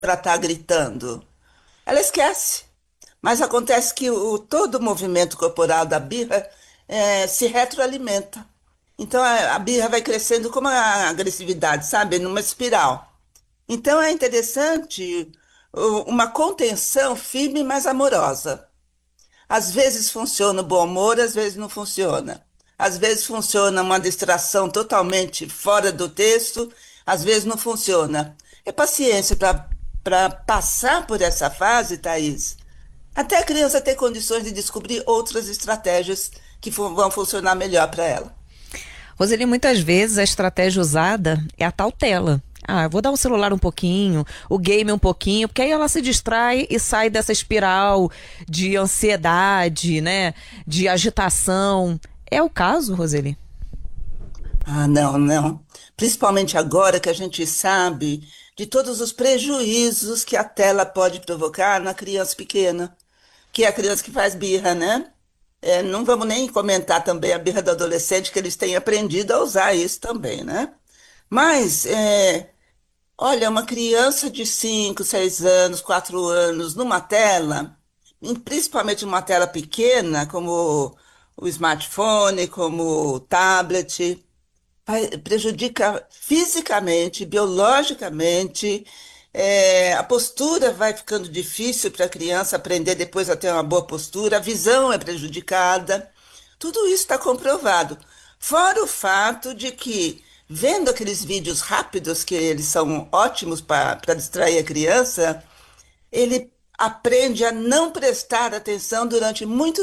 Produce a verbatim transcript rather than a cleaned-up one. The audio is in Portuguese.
para estar gritando. Ela esquece. Mas acontece que o, todo o movimento corporal da birra eh, se retroalimenta. Então a, a birra vai crescendo como a agressividade, sabe? Numa espiral. Então é interessante o- uma contenção firme, mas amorosa. Às vezes funciona o bom humor, às vezes não funciona. Às vezes funciona uma distração totalmente fora do texto, às vezes não funciona. É paciência para para passar por essa fase, Thaís, até a criança ter condições de descobrir outras estratégias que fu- vão funcionar melhor para ela. Roseli, muitas vezes a estratégia usada é a tal tela. Ah, eu vou dar o celular um pouquinho, o game um pouquinho, porque aí ela se distrai e sai dessa espiral de ansiedade, né? De agitação. É o caso, Roseli? Ah, não, não. Principalmente agora que a gente sabe de todos os prejuízos que a tela pode provocar na criança pequena, que é a criança que faz birra, né? É, não vamos nem comentar também a birra do adolescente, que eles têm aprendido a usar isso também, né? Mas, é, olha, uma criança de cinco, seis anos, quatro anos, numa tela, em- principalmente numa tela pequena, como o smartphone, como o tablet, vai- prejudica fisicamente, biologicamente, é, a postura vai ficando difícil para a criança aprender depois a ter uma boa postura, a visão é prejudicada. Tudo isso está comprovado. Fora o fato de que, vendo aqueles vídeos rápidos, que eles são ótimos para distrair a criança, ele aprende a não prestar atenção durante muito